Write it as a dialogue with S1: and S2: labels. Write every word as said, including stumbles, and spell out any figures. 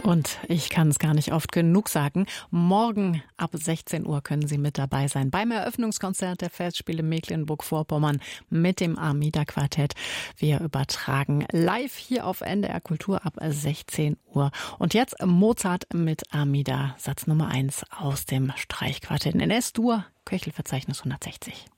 S1: Und ich kann es gar nicht oft genug sagen, morgen ab sechzehn Uhr können Sie mit dabei sein beim Eröffnungskonzert der Festspiele Mecklenburg-Vorpommern mit dem Armida-Quartett. Wir übertragen live hier auf N D R Kultur ab sechzehn Uhr. Und jetzt Mozart mit Armida, Satz Nummer eins aus dem Streichquartett in S-Dur, Köchelverzeichnis hundertsechzig.